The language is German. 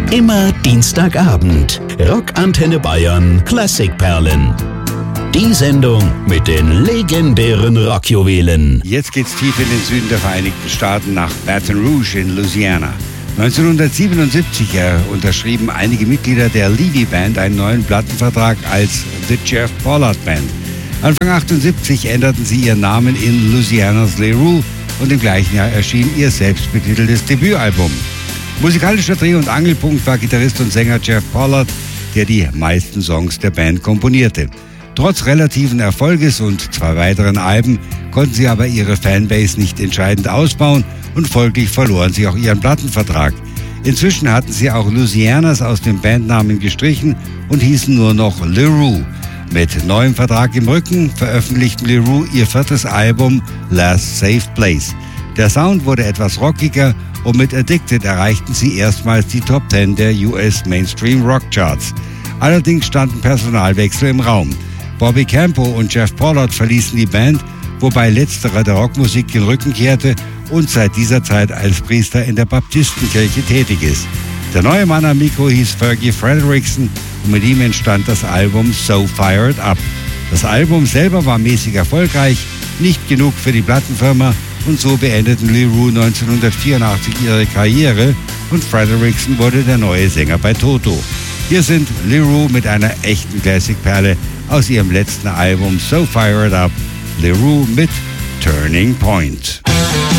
Immer Dienstagabend. Rockantenne Bayern Klassikperlen. Die Sendung mit den legendären Rockjuwelen. Jetzt geht's tief in den Süden der Vereinigten Staaten nach Baton Rouge in Louisiana. 1977 unterschrieben einige Mitglieder der Levy Band einen neuen Plattenvertrag als The Jeff Pollard Band. Anfang 78 änderten sie ihren Namen in Louisiana's LeRoux und im gleichen Jahr erschien ihr selbstbetiteltes Debütalbum. Musikalischer Dreh- und Angelpunkt war Gitarrist und Sänger Jeff Pollard, der die meisten Songs der Band komponierte. Trotz relativen Erfolges und 2 weiteren Alben konnten sie aber ihre Fanbase nicht entscheidend ausbauen und folglich verloren sie auch ihren Plattenvertrag. Inzwischen hatten sie auch Louisianas aus dem Bandnamen gestrichen und hießen nur noch LeRoux. Mit neuem Vertrag im Rücken veröffentlichten LeRoux ihr 4. Album Last Safe Place. Der Sound wurde etwas rockiger und mit Addicted erreichten sie erstmals die Top 10 der US Mainstream Rock Charts. Allerdings standen Personalwechsel im Raum. Bobby Campo und Jeff Pollard verließen die Band, wobei letzterer der Rockmusik den Rücken kehrte und seit dieser Zeit als Priester in der Baptistenkirche tätig ist. Der neue Mann am Mikro hieß Fergie Frederiksen und mit ihm entstand das Album So Fired Up. Das Album selber war mäßig erfolgreich, nicht genug für die Plattenfirma und so beendeten LeRoux 1984 ihre Karriere und Frederiksen wurde der neue Sänger bei Toto. Hier sind LeRoux mit einer echten Classic-Perle aus ihrem letzten Album So Fired Up, LeRoux mit Turning Point.